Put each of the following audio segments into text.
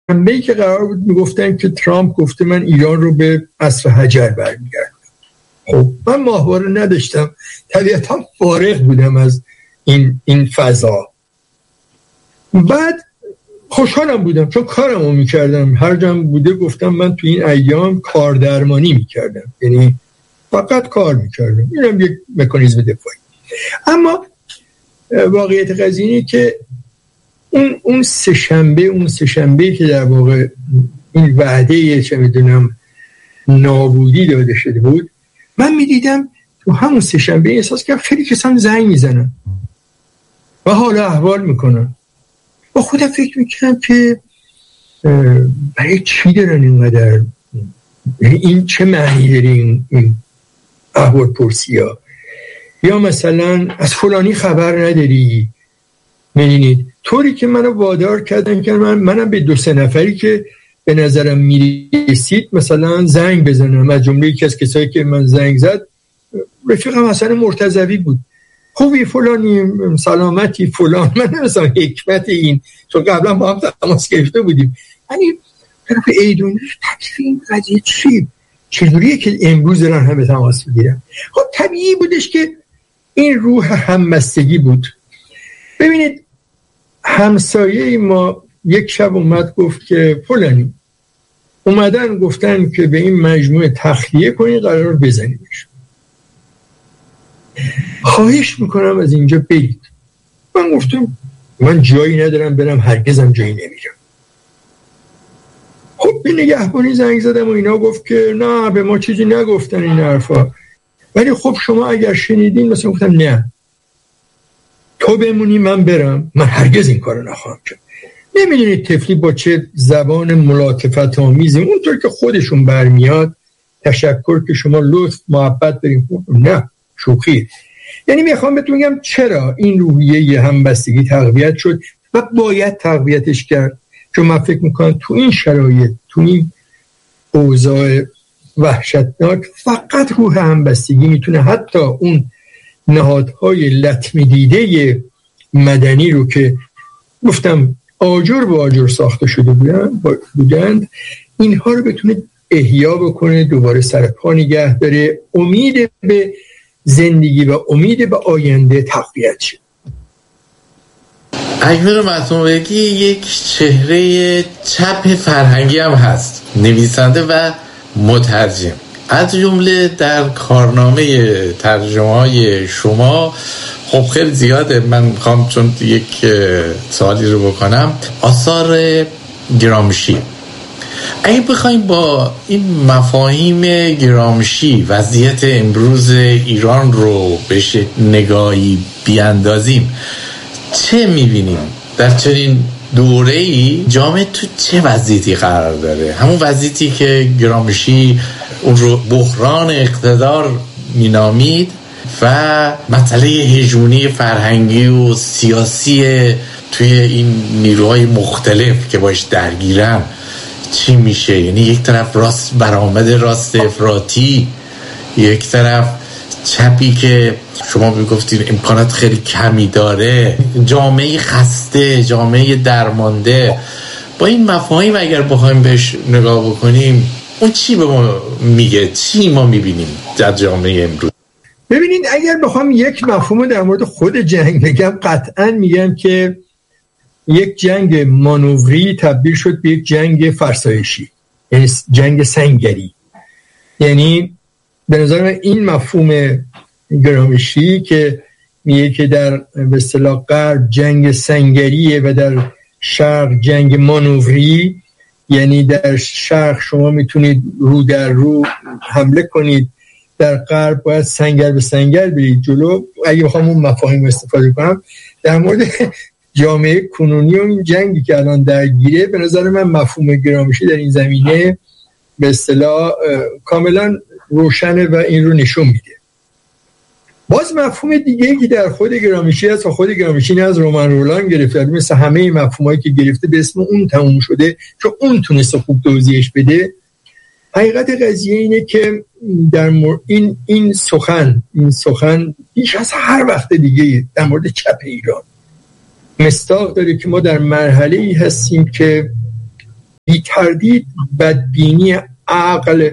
شنبه‌ای که قرار بود میگفتن که ترامپ گفته من ایران رو به عصر حجر برمیگردم. خب من ماهواره نداشتم، طبیعتا فارغ بودم از این فضا. بعد خوشحالم بودم چون کارمو میکردم، هر جام بوده گفتم من تو این ایام کاردرمانی میکردم، یعنی فقط کار میکردم، اینم یک مکانیزم دفاعی. اما واقعیت قضیه اینه که اون سه شنبه که در واقع این وعده چه میدونم نابودی داده شده بود، من میدیدم تو همون سه شنبه احساس کردم خیلی کسان زنگ میزنن و حال احوال میکنن. با خودم فکر میکنم که برای چی دارن اینقدر، این چه معنی داره این احوال پرسی ها؟ یا مثلا از فلانی خبر نداری؟ میدونید طوری که منو وادار کردن که منم به 2-3 نفری که به نظرم میرسید مثلا زنگ بزنم. از جمله یکی از کسایی که من زنگ زد رفیقم حسن مرتضوی بود. خوبی فلانی، سلامتی فلان. من نمی‌دونم حکمت این، چون قبلا با هم تماس گرفته بودیم، یعنی طرف ایدون تکلیف این قضیه چجوریه که امروز دارن همه تماس میگیرن؟ خب طبیعی بودش که این روح همبستگی بود. ببینید همسایه ما یک شب اومد گفت که فلانی اومدن گفتن که به این مجموعه تخلیه کنی، قرار بزنیمش، خواهش میکنم از اینجا برید. من گفتم من جایی ندارم برم، هرگزم جایی نمیرم. خب به نگهبانی زنگ زدم و اینا گفت که نه به ما چیزی نگفتن این حرفا، ولی خب شما اگر شنیدین. مثلا گفتم نه تو بمونی من برم، من هرگز این کارو نخواهم کرد. نمیدونید طفلی با چه زبان ملاطفت آمیزی اونطور که خودشون برمیاد تشکر که شما لطف محبت دارین. نه شوخی. یعنی میخوام بهتون بگم چرا این روحیه همبستگی تقویت شد و باید تقویتش کرد، چون من فکر میکنم تو این شرایط، تو این اوضاع وحشتناک، فقط روح همبستگی میتونه حتی اون نهادهای لطمه دیده مدنی رو که گفتم آجر به آجر ساخته شده بودند اینها رو بتونه احیا بکنه، دوباره سر پا نگه داره، امید به زندگی و امید به آینده تقویت شد. اکبر مطمئنی یک چهره چپ فرهنگی هم هست، نویسنده و مترجم. از جمله در کارنامه ترجمه‌های شما خب خیلی زیاده، من میخوام چون یک سوالی رو بکنم. آثار گرامشی، اگه بخوایم با این مفاهیم گرامشی وضعیت امروز ایران رو بهش نگاهی بیاندازیم، چه میبینیم؟ در چنین دوره‌ای جامعه تو چه وضعیتی قرار داره؟ همون وضعیتی که گرامشی اون رو بحران اقتدار مینامید و مسئله هژمونی فرهنگی و سیاسی توی این نیروهای مختلف که باش درگیرن چی میشه؟ یعنی یک طرف راست برآمد راست افراطی، یک طرف چپی که شما میگفتید امکانات خیلی کمی داره، جامعه خسته، جامعه درمانده. با این مفاهیم اگر بخوایم بهش نگاه بکنیم اون چی به ما میگه؟ چی ما میبینیم در جامعه امروز؟ ببینید اگر بخوام یک مفهوم در مورد خود جنگ بگم، قطعا میگم که یک جنگ مانوری تبدیل شد به یک جنگ فرسایشی، یعنی جنگ سنگری. یعنی به نظر من این مفهوم گرامشی که میگه که در به اصطلاح غرب جنگ سنگریه و در شرق جنگ مانوری، یعنی در شرق شما میتونید رو در رو حمله کنید، در غرب باید سنگر به سنگر برید جلو. اگه بخوام اون مفاهیم استفاده کنم در مورد جامعه کنونی و این جنگی که الان درگیره، به نظر من مفهوم گرامشی در این زمینه به اصطلاح کاملا روشنه و این رو نشون میده. باز مفهوم دیگه که در خود گرامشی هست و خود گرامشی نه از رومن رولان گرفته، مثل همه مفهومایی که گرفته به اسم اون تموم شده چون اون تونسته خوب توضیحش بده. حقیقت قضیه اینه که در این سخن بیش از هر وقت دیگه در مورد چپ ایران مستاق داره که ما در مرحله‌ای هستیم که بی تردید بدبینی عقل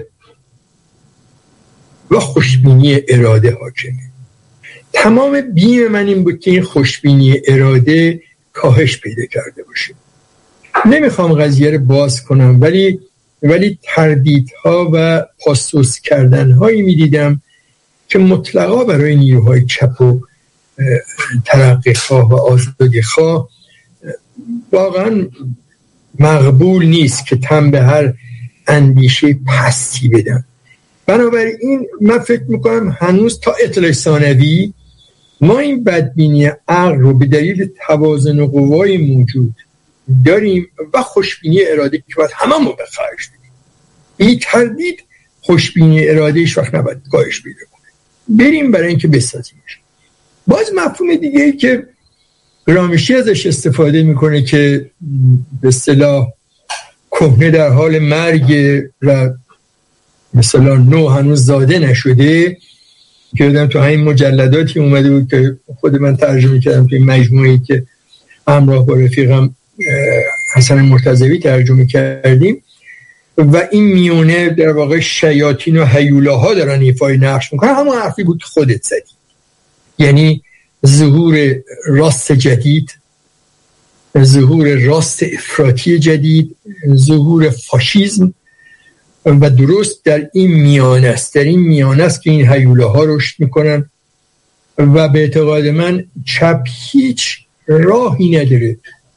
و خوشبینی اراده حاکمه. تمام بیم من این بود که این خوشبینی اراده کاهش پیدا کرده باشه. نمیخوام قضیه رو باز کنم، ولی تردیدها و پاسوس کردنهایی میدیدم که مطلقا برای نیروهای چپ و ترقیخواه و آزادیخواه واقعا مقبول نیست که تن به هر اندیشه پستی بدن. بنابراین من فکر میکنم هنوز تا اطلاع ثانوی ما این بدبینی عقل رو به دلیل توازن قوای موجود داریم و خوشبینی اراده که باید همه ما بخرج بدیم. بی تردید خوشبینی اراده ایش وقت نباید کاهش پیدا کنه، بریم برای اینکه بسازیمش. باز مفهوم دیگه ای که گرامشی ازش استفاده میکنه که به اصطلاح کهنه در حال مرگ و مثلا نو هنوز زاده نشده، که یادم تو همین مجلداتی اومده بود که خود من ترجمه کردم توی مجموعه‌ای که همراه با رفیقم حسن مرتضوی ترجمه کردیم، و این میونه در واقع شیاطین و هیولاها دارن ایفای نقش میکنن. همون حرفی بود که خودت زدی، یعنی ظهور راست جدید، ظهور راست افراطی جدید، ظهور فاشیسم، و درست در این میانه است، در این میانه است که این هیولاها رشد میکنن. و به اعتقاد من چپ هیچ راهی نداره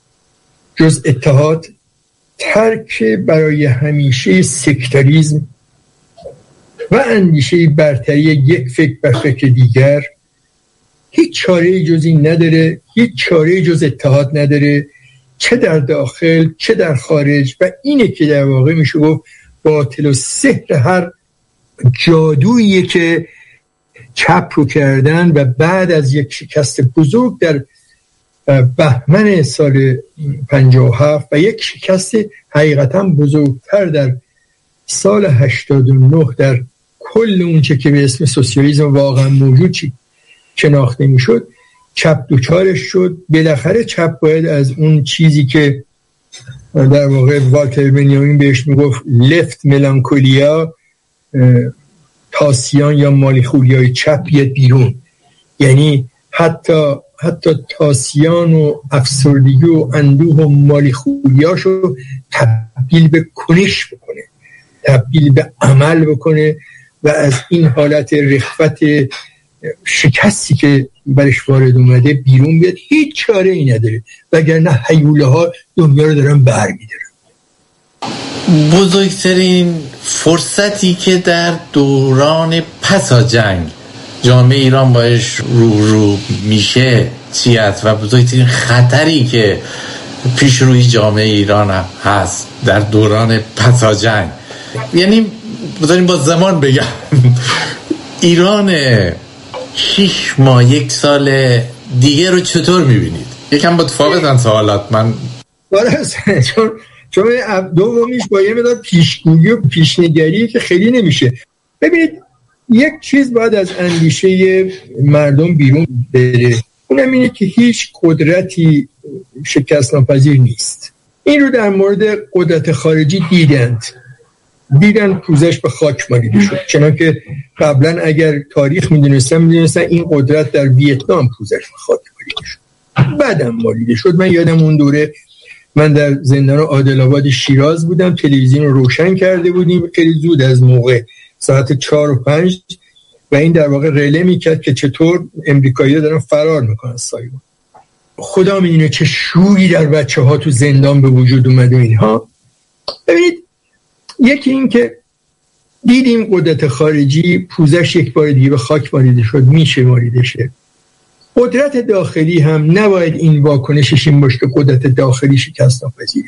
جز اتحاد، ترک برای همیشه سکتاریزم و اندیشه برتری یک فکر بر فکر دیگر. هیچ چاره‌ای جز این نداره، هیچ چاره‌ای جز اتحاد نداره، چه در داخل چه در خارج. و اینه که در واقع میشه گفت باطل و سحر هر جادویی که چپ رو کردن و بعد از یک شکست بزرگ در بهمن سال 57 و یک شکست حقیقتا بزرگتر در سال 89 در کل اونچه که به اسم سوسیالیسم واقعا موجود شناخته میشد، چپ دوچارش شد. بالاخره چپ باید از اون چیزی که در واقع والتر بنیامین بهش میگفت لفت ملانکولیا، تاسیان یا مالیخولیای چپ بیاد بیرون. یعنی حتی تاسیان و افسردگی و اندوه و مالیخولیاشو تبدیل به کنش بکنه، تبدیل به عمل بکنه و از این حالت رخوت شکستی که برش وارد اومده بیرون بیاد. هیچ چاره ای نداره، وگرنه هیوله ها دنیا رو دارن برمی‌دارن. بزرگترین فرصتی که در دوران پس از جنگ جامعه ایران باش رو میشه چی است و بزرگترین خطری که پیش روی جامعه ایران هم هست در دوران پس از جنگ؟ یعنی بذاریم با زمان بگم ایران 6 ماه 1 سال دیگه رو چطور میبینید؟ یکم متفاوتن سوالات من چون دومیش با یه مقدار پیشگویی و پیشنگری که خیلی نمیشه. ببینید یک چیز باید از اندیشه مردم بیرون بره، اونم اینه که هیچ قدرتی شکست ناپذیر نیست. این رو در مورد قدرت خارجی دیدن پوزش به خاک مالیده شد. چنانکه قبلا اگر تاریخ میدونستن این قدرت در ویتنام پوزش به خاک مالیده شد، بعدم مالیده شد. من یادم اون دوره من در زندان عادل‌آباد شیراز بودم، تلویزیون رو روشن کرده بودیم خیلی زود از موقع، ساعت 4 و 5، و این در واقع رله میکرد که چطور امریکایی‌ها دارن فرار میکنن سایبان. خدا میدونه چه شوری در بچه‌ها تو زندان به وجود اومده اینها. ببینید یکی این که دیدیم قدرت خارجی پوزش یک بار دیگه به خاک مالیده شد، میشه مالیده شه. قدرت داخلی هم نباید این واکنشش این باشه که قدرت داخلی شکست ناپذیره.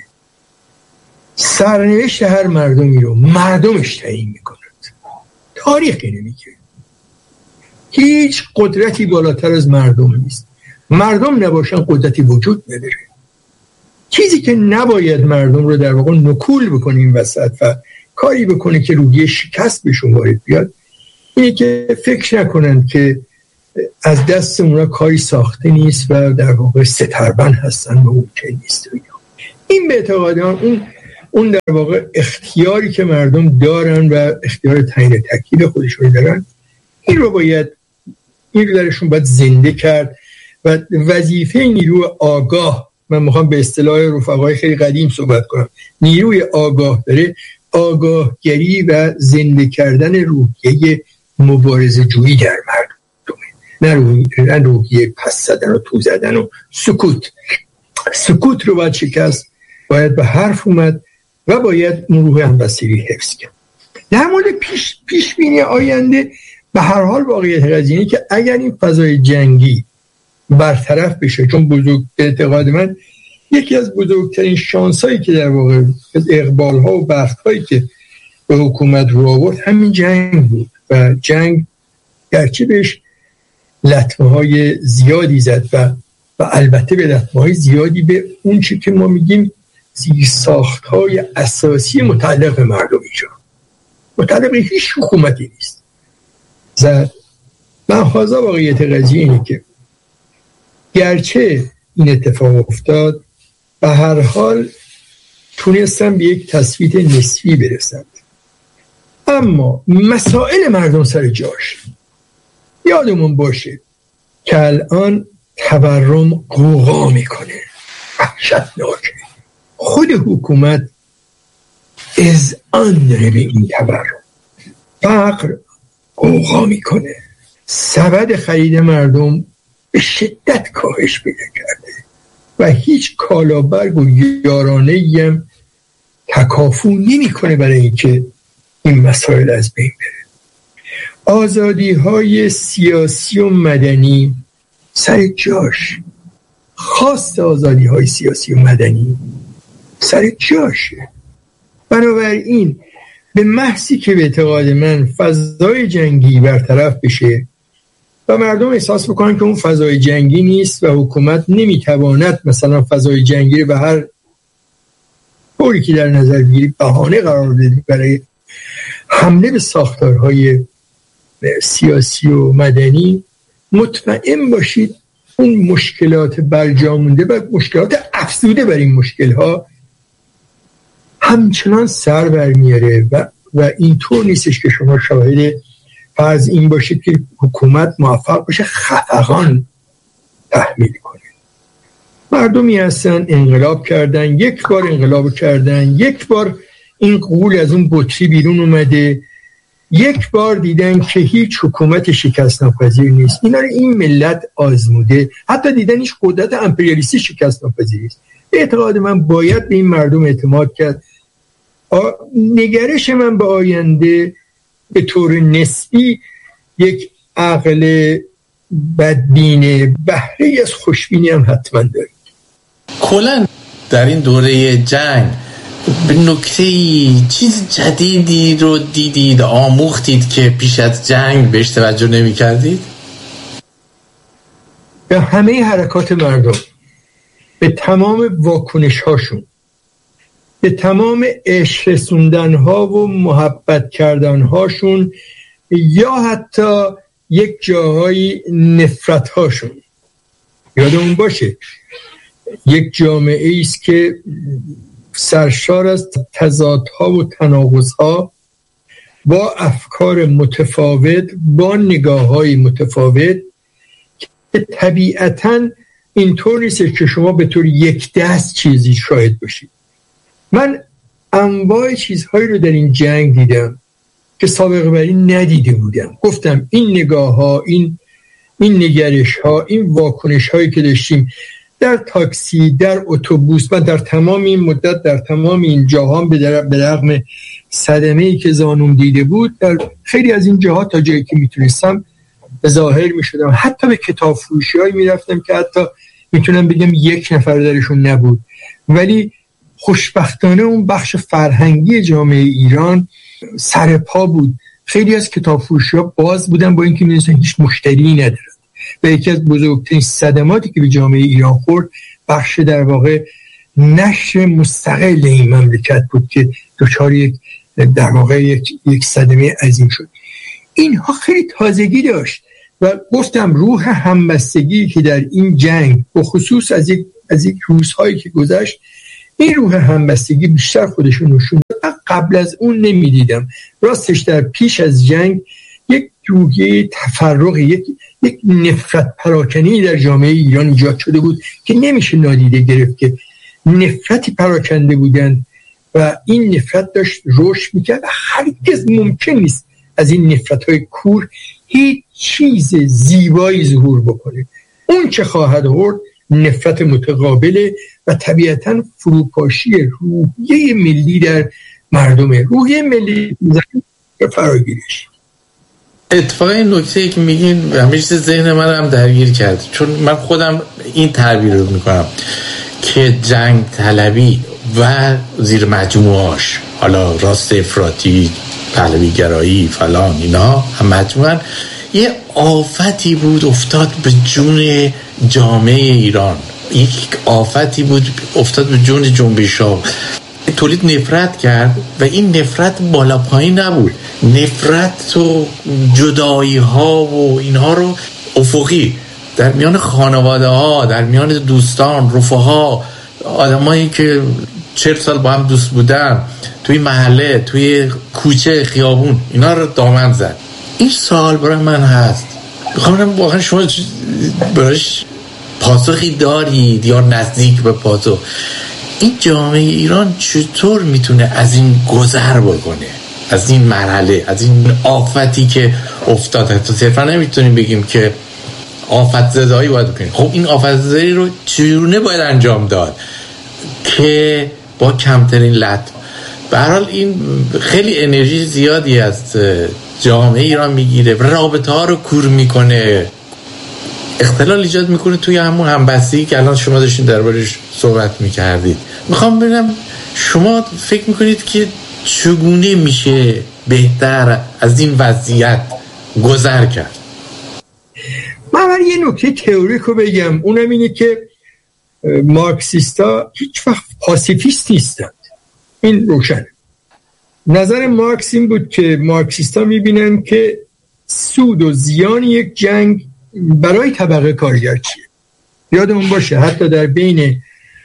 سرنوشت هر مردمی رو مردمش تعیین میکنند، تاریخ اینو میگه. هیچ قدرتی بالاتر از مردم نیست. مردم نباشن قدرتی وجود نداره. چیزی که نباید مردم رو در واقع نکول بکنیم وسط و کاری بکنه که روی شکست بهشون وارد بیاد، اینه که فکر نکنن که از دست اونا کاری ساخته نیست و در واقع ستربند هستن و ممکن نیست. این به اعتقاد من اون اون در واقع اختیاری که مردم دارن و اختیار تعیین تکلیف خودشون دارن، این رو درشون باید زنده کرد و وظیفه نیروی آگاه، من میخوام به اصطلاح رفقای خیلی قدیم صحبت کنم، نیروی آگاه داره آگاهگری و زنده کردن روحیه مبارزه جویی در مردم، نه روحیه پس زدن و تو زدن و سکوت رو باید شکست، باید به حرف اومد و باید اون روح همبستگی حفظ کرد. در مورد پیش بینی آینده، به هر حال واقعیت قضیه اینه که اگر این فضای جنگی برطرف بشه، چون اعتقاد من یکی از بزرگترین شانسایی که در واقع اقبال‌ها و بخت‌هایی که به حکومت رو آورد همین جنگ بود و جنگ گرچه بهش لطمه‌های زیادی زد و البته به لطمه‌های زیادی به اون چی که ما میگیم زیرساخت‌های اساسی متعلق به مردم ایجاد، متعلق به هیچ حکومتی نیست. من خواهد واقعیت قضیه اینه که گرچه این اتفاق افتاد، به هر حال تونستن به یک تثبیت نسبی برسند، اما مسائل مردم سر جاش. یادمون باشه که الان تورم قوقا میکنه، وحشتناکه. خود حکومت اذعان داره به این تورم، فقر قوقا میکنه، سبد خرید مردم به شدت کاهش پیدا کرده و هیچ کالابرگ و یارانه‌ای هم تکافو نمی‌کنه برای اینکه این مسائل از بین بره. آزادی‌های سیاسی و مدنی سر جاش، خواست آزادی‌های سیاسی و مدنی سر جاشه. بنابراین به محضی که به اعتقاد من فضای جنگی برطرف بشه و مردم احساس بکنن که اون فضای جنگی نیست و حکومت نمیتواند مثلا فضای جنگی رو به هر طوری که در نظر بگیرید بهانه قرار بده برای حمله به ساختارهای سیاسی و مدنی، مطمئن باشید اون مشکلات برجا مونده و مشکلات افزوده بر این مشکلها همچنان سر برمیاره و اینطور نیستش که شما شاهد فرض این باشید که حکومت موفق باشه خفقان تحمیل کنه. مردمی هستن انقلاب کردن، یک بار انقلاب کردن، یک بار این غول از اون بطری بیرون اومده، یک بار دیدن که هیچ حکومت شکست ناپذیر نیست. اینا رو این ملت آزموده، حتی دیدن هیچ قدرت امپریالیستی شکست ناپذیر نیست. به اعتقاد من باید به این مردم اعتماد کرد. نگرش من به آینده به طور نسبی یک عقل بدبینه، بهره از خوشبینی هم حتما دارید. کلاً در این دوره جنگ به نکته‌ای چیز جدیدی رو دیدید، آموختید که پیش از جنگ بهش توجه نمی کردید؟ به همه حرکات مردم، به تمام واکنش هاشون، به تمام عشق رسوندن ها و محبت کردن هاشون، یا حتی یک جاهای نفرت هاشون. یادمون باشه یک جامعه ایست که سرشار از تضادها و تناقضها، با افکار متفاوت، با نگاه‌های متفاوت، که طبیعتاً اینطور نیست که شما به طور یک دست چیزی شاهد باشید. من انواع چیزهایی رو در این جنگ دیدم که سابقه بر این ندیده بودم. گفتم این نگاه‌ها، این نگرش‌ها، این واکنش‌هایی که داشتیم در تاکسی، در اتوبوس، من در تمام این مدت در تمام این جاها به رغم صدمه‌ای که زانوم دیده بود، در خیلی از این جاها تا جایی که میتونستم ظاهر میشدم. حتی به کتاب فروشی‌هایی میرفتم که حتی میتونم بگم یک نفر درشون نبود، ولی خوشبختانه اون بخش فرهنگی جامعه ایران سر پا بود. خیلی از کتاب فروشی‌ها باز بودن با اینکه می‌دونستن هیچ مشتری ندارن. و یکی از بزرگترین صدماتی که به جامعه ایران خورد، بخش در واقع نشر مستقل این مملکت بود که دچار در واقع یک صدمه عظیم شد. اینها خیلی تازگی داشت و گفتم روح همبستگی که در این جنگ، به خصوص از یک روزهایی که گذشت، این روح همبستگی بیشتر خودشون نشون داد. قبل از اون نمیدیدم. راستش در پیش از جنگ یک روحیه تفرق، یک نفرت پراکنی در جامعه ایران ایجاد شده بود که نمیشه نادیده گرفت، که نفرتی پراکنده بودند و این نفرت داشت رشد میکرد و هرگز ممکن نیست از این نفرت‌های کور هیچ چیز زیبایی ظهور بکنه. اون چه خواهد آورد نفرت متقابله و طبیعتاً فروپاشی روحیه ملی در مردمه. روحیه ملی فراگیریش. اتفاقی نکته که میگین همیشه ذهن من هم درگیر کرد، چون من خودم این تعبیر رو میکنم که جنگ طلبی و زیر مجموعاش، حالا راست افراطی، پهلوی گرایی، فلان، اینا هم مجموعاً یه آفتی بود افتاد به جون جامعه ایران، یک آفتی بود افتاد به جون جنبش‌ها، تولید نفرت کرد و این نفرت بالا پایین نبود، نفرت و جدایی ها و اینها رو افقی در میان خانواده ها، در میان دوستان، رفقا، آدمایی که 40 سال با هم دوست بودن، توی محله، توی کوچه، خیابون، اینا رو دامن زد. این سوال برای من هست، میخوام واقعا شما براش پاسخی دارید یا نزدیک به پاسخ؟ این جامعه ایران چطور میتونه از این گذر بکنه، از این مرحله، از این آفتی که افتاده؟ تو صرفا نمیتونیم بگیم که آفت زدایی باید بکنیم. خب این آفت زدایی رو چگونه باید انجام داد که با کمترین لطم؟ به هر حال این خیلی انرژی زیادی از جامعه ایران میگیره و رابطه ها رو کور میکنه، اختلال ایجاد میکنه توی همون همبستگی که الان شما داشتین دربارش صحبت میکردید. میخوام ببینم شما فکر میکنید که چگونه میشه بهتر از این وضعیت گذر کرد؟ من یه نکته تئوریک رو بگم، اونم اینه که مارکسیستا هیچ وقت پاسیفیست نیستند. این روشنه. نظر مارکس این بود که مارکسیستا میبینن که سود و زیان یک جنگ برای طبقه کارگر چیه. یادمون باشه حتی در بین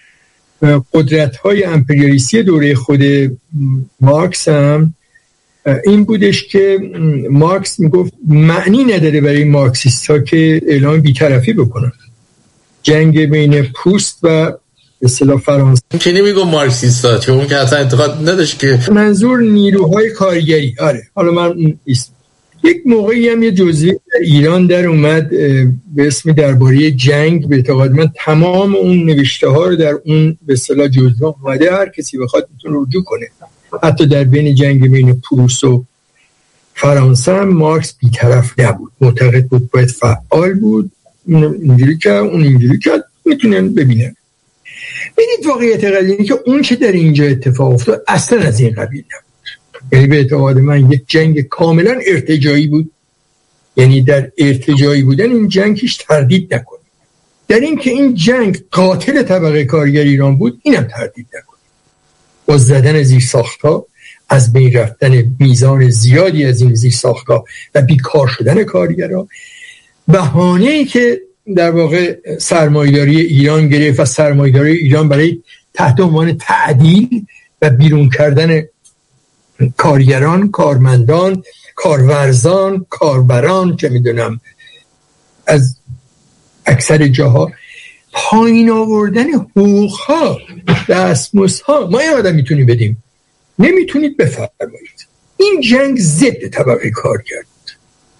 قدرت‌های امپریالیستی دوره خود مارکس هم این بودش که مارکس میگفت معنی نداره برای مارکسیست‌ها که اعلام بی‌طرفی بکنن. جنگ بین پروست و به اصطلاح فرانسه که نمیگم مارکسیستا، چون اون که اصلا اعتقاد نداشت که منظور نیروهای کارگری. آره حالا من اسم یک موقعی هم یه جزوه در ایران در اومد به اسم درباره جنگ، به اعتقاد من تمام اون نوشته ها رو در اون به اصطلاح جزوه اومده، هر کسی بخواد میتونه رجوع کنه. حتی در بین جنگ بین پروس و فرانسه هم مارکس بی‌طرف نبود، معتقد بود باید فعال بود، اینجوری که اون اینجوری که میتونن ببینن. ببینید واقعیت قضیه اینه که اون چه در اینجا اتفاق افتاد اصلا از این قبیل نبود. یعنی به اعتقاد من یک جنگ کاملا ارتجاعی بود. یعنی در ارتجاعی بودن این جنگ هیچ تردید نکنید. در این که این جنگ قاتل طبقه کارگر ایران بود اینم تردید نکنید. با زدن زیرساخت‌ها، از بین رفتن میزان زیادی از این زیرساخت‌ها و بیکار شدن کارگرها، بهانه‌ای که در واقع سرمایه‌داری ایران گرفت و سرمایه‌داری ایران برای تحت عنوان تعدیل و بیرون کردن کارگران، کارمندان، کارورزان، کاربران، چه میدونم از اکثر جاها، پایین آوردن حقوق‌ها، دستمزدها. ما این آدم میتونیم بدیم، نمیتونید بفرمایید. این جنگ ضد طبقه کارگر بود.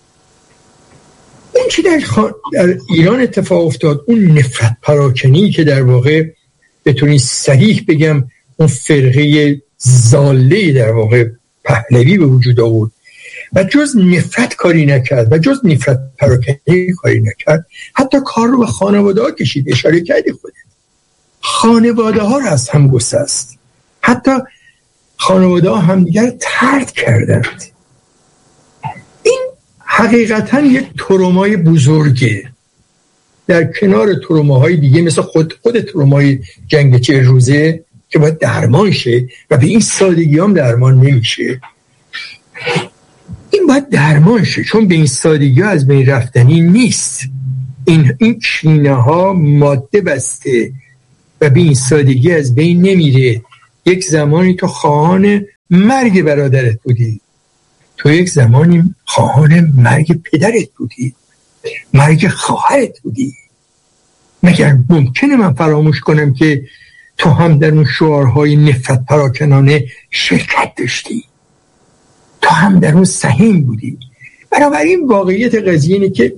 اون چی در ایران اتفاق افتاد، اون نفرت پراکنی که در واقع بتونید صریح بگم اون فرقه ضاله در واقع پهلوی به وجود آورد و جز نفرت کاری نکرد و جز نفرت پراکنی کاری نکرد، حتی کار رو به خانواده ها کشید. اشاره کردی خودت، خانواده ها رو از هم گسست، حتی خانواده ها همدیگر طرد کردند. این حقیقتا یک ترومای بزرگه در کنار تروماهای دیگه، مثل خود ترومای جنگ 40 روزه که باید درمان شه و به این سادگی هم درمان نمیشه. این باید درمان شه چون به این سادگی ها از بین رفتنی نیست. این کینه ها ماده بسته و به این سادگی از بین نمیره. یک زمانی تو خواهان مرگ برادرت بودی، تو یک زمانی خواهان مرگ پدرت بودی، مرگ خواهرت بودی. مگر ممکنه من فراموش کنم که تو هم در اون شعارهای نفرت پراکنانه شرکت داشتی، تو هم در اون سهیم بودی. بنابراین واقعیت قضیه اینه که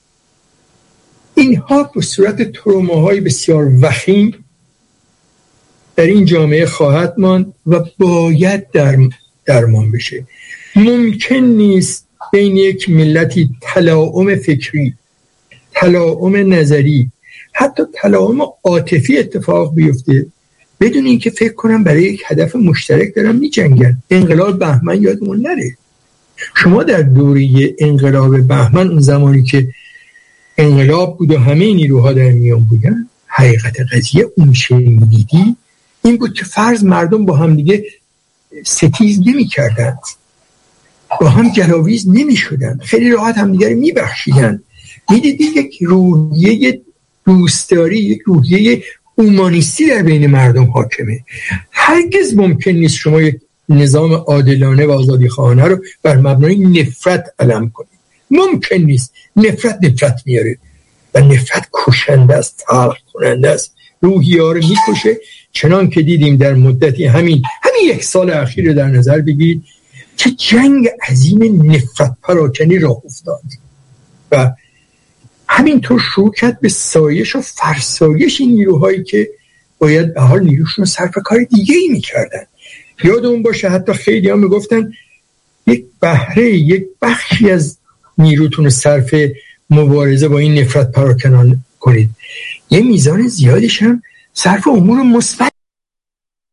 اینها به صورت تروماهای بسیار وخیم در این جامعه خواهد ماند و باید درمان بشه. ممکن نیست بین یک ملتی تلاعم فکری، تلاعم نظری، حتی تلاعم عاطفی اتفاق بیفته بدون اینکه فکر کنم برای یک هدف مشترک دارن می‌جنگن. انقلاب بهمن یادمون نره. شما در دوره انقلاب بهمن، اون زمانی که انقلاب بود و همه نیروها در میان بودن، حقیقت قضیه اون چه می‌دیدی این بود که فرض مردم با هم دیگه ستیز نمی‌کردند، با هم جلاویز نمی‌شدند، خیلی راحت هم دیگه رو می‌بخشیدند. می‌دیدی یک روحیه دوستداری، یک روحیه اومانیستی در بین مردم حاکمه. هرگز ممکن نیست شما یک نظام عادلانه و آزادی خواهانه رو بر مبنای نفرت علم کنید. ممکن نیست. نفرت میاره و نفرت کشنده است، تلخ کننده است، روحیه ها رو میکشه. چنان که دیدیم در مدتی همین یک سال اخیر رو در نظر بگیرید چه جنگ عظیم نفرت پراکنی راه افتاد و همینطور شروع کرد به سایش و فرسایش این نیروهایی که باید به حال نیروشون رو صرف کار دیگه ای میکردن. یادمون باشه حتی خیلی ها میگفتن یک بخشی از نیروتون رو صرف مبارزه با این نفرت پراکنان کنید، یه میزان زیادش هم صرف امور مثبت